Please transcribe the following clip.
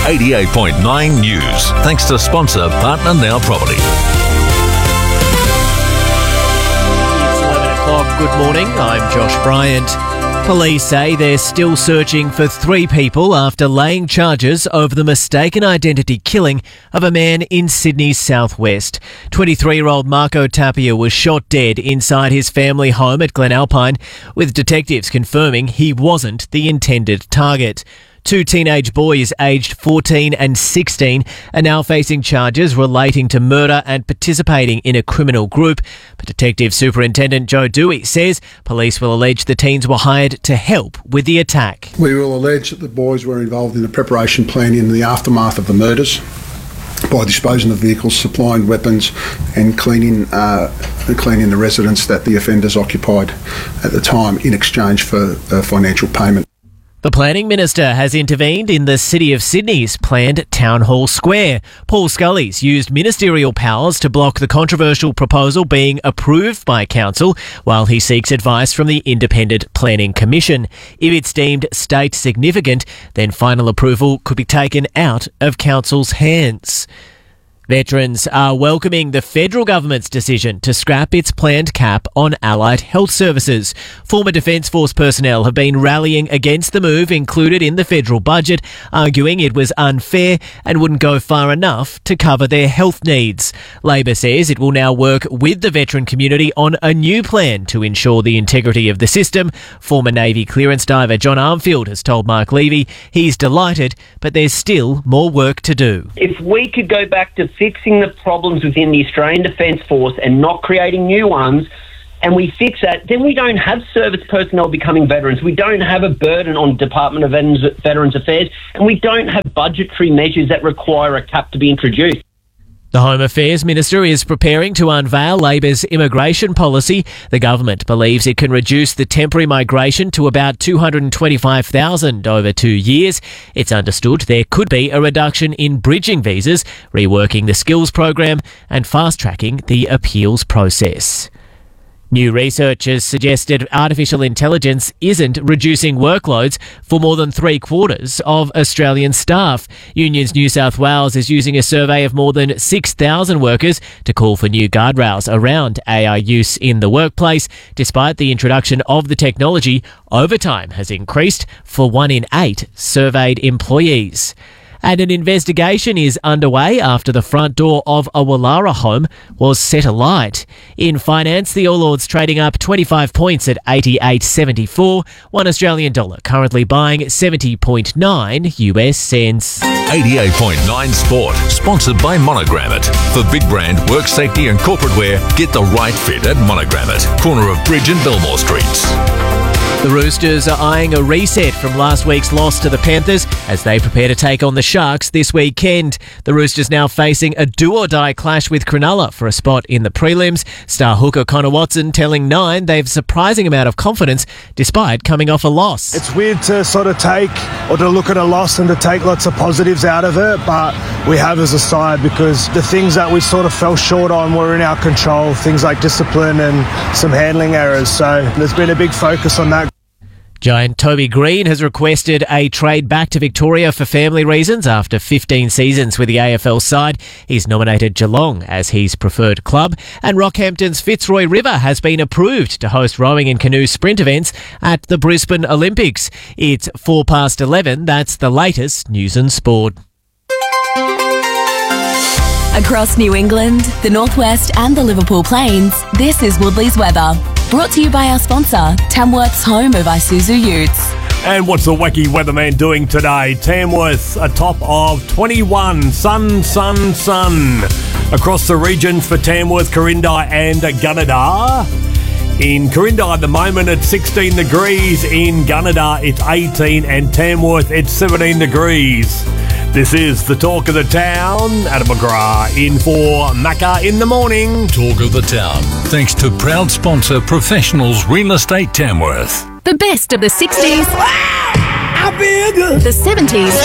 88.9 News. Thanks to sponsor Partner Now Property. It's 11 o'clock. Good morning. I'm Josh Bryant. Police say they're still searching for 3 people after laying charges over the mistaken identity killing of a man in Sydney's southwest. 23-year-old Marco Tapia was shot dead inside his family home at Glenalpine, with detectives confirming he wasn't the intended target. 2 teenage boys aged 14 and 16 are now facing charges relating to murder and participating in a criminal group. But Detective Superintendent Joe Dewey says police will allege the teens were hired to help with the attack. We will allege that the boys were involved in the preparation planning in the aftermath of the murders by disposing of vehicles, supplying weapons and cleaning the residence that the offenders occupied at the time in exchange for financial payment. The Planning Minister has intervened in the City of Sydney's planned Town Hall Square. Paul Scully's used ministerial powers to block the controversial proposal being approved by Council while he seeks advice from the Independent Planning Commission. If it's deemed state significant, then final approval could be taken out of Council's hands. Veterans are welcoming the federal government's decision to scrap its planned cap on allied health services. Former Defence Force personnel have been rallying against the move included in the federal budget, arguing it was unfair and wouldn't go far enough to cover their health needs. Labor says it will now work with the veteran community on a new plan to ensure the integrity of the system. Former Navy clearance diver John Armfield has told Mark Levy he's delighted, but there's still more work to do. If we could go back to fixing the problems within the Australian Defence Force and not creating new ones, and we fix that, then we don't have service personnel becoming veterans. We don't have a burden on Department of Veterans Affairs, and we don't have budgetary measures that require a cap to be introduced. The Home Affairs Minister is preparing to unveil Labor's immigration policy. The government believes it can reduce the temporary migration to about 225,000 over 2 years. It's understood there could be a reduction in bridging visas, reworking the skills program and fast-tracking the appeals process. New research has suggested artificial intelligence isn't reducing workloads for more than 3/4 of Australian staff. Unions New South Wales is using a survey of more than 6,000 workers to call for new guardrails around AI use in the workplace. Despite the introduction of the technology, overtime has increased for 1 in 8 surveyed employees. And an investigation is underway after the front door of a Wallara home was set alight. In finance, the All Ords trading up 25 points at 88.74. $1 Australian dollar currently buying 70.9 US cents. 88.9 Sport, sponsored by Monogrammet. For big brand, work safety and corporate wear, get the right fit at Monogrammet, corner of Bridge and Belmore Streets. The Roosters are eyeing a reset from last week's loss to the Panthers as they prepare to take on the Sharks this weekend. The Roosters now facing a do-or-die clash with Cronulla for a spot in the prelims. Star hooker Connor Watson telling Nine they've a surprising amount of confidence despite coming off a loss. It's weird to sort of take or to look at a loss and to take lots of positives out of it, but we have as a side because the things that we sort of fell short on were in our control, things like discipline and some handling errors. So there's been a big focus on that. Giant Toby Green has requested a trade back to Victoria for family reasons after 15 seasons with the AFL side. He's nominated Geelong as his preferred club. And Rockhampton's Fitzroy River has been approved to host rowing and canoe sprint events at the Brisbane Olympics. It's 11:04. That's the latest news and sport. Across New England, the Northwest and the Liverpool Plains, this is Woodley's weather. Brought to you by our sponsor, Tamworth's home of Isuzu Utes. And what's the wacky weatherman doing today? Tamworth, a top of 21. Sun. Across the region for Tamworth, Corinda and Gunnedah. In Corinda at the moment, it's 16 degrees. In Gunnedah, it's 18. And Tamworth, it's 17 degrees. This is the Talk of the Town. Adam McGrath in for Macca in the morning. Talk of the Town, thanks to proud sponsor Professionals Real Estate Tamworth. The best of the 60s, the 70s,